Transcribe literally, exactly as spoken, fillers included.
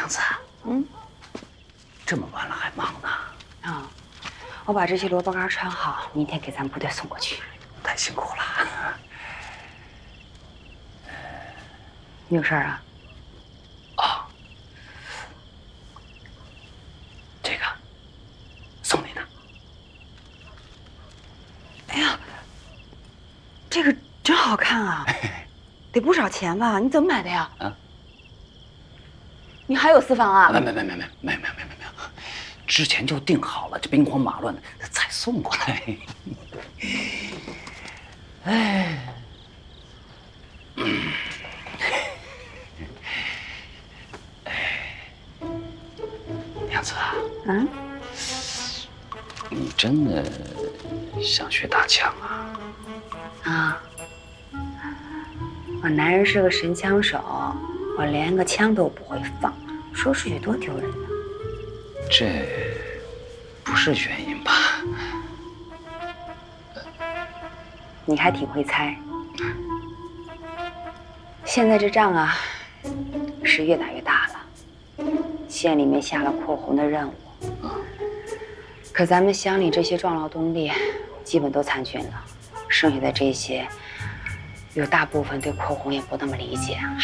娘子，嗯，这么晚了还忙呢？ 啊、哦，我把这些萝卜干穿好，明天给咱部队送过去。 太辛苦了。 你有事儿啊？ 哦，这个送你的。 哎呀，这个真好看啊，得不少钱吧？你怎么买的呀？啊？你还有私房啊？ 没没没没没没没没没没，之前就订好了，这兵荒马乱的才送过来。哎，嗯，娘子啊， 嗯， 你真的想学打枪啊？ 啊，我男人是个神枪手，我连个枪都不会放，说出去多丢人呢。 这不是原因吧？ 你还挺会猜。现在这仗啊，是越打越大了。县里面下了扩红的任务，可咱们乡里这些壮劳东力，基本都参军了，剩下的这些，有大部分对扩红也不那么理解。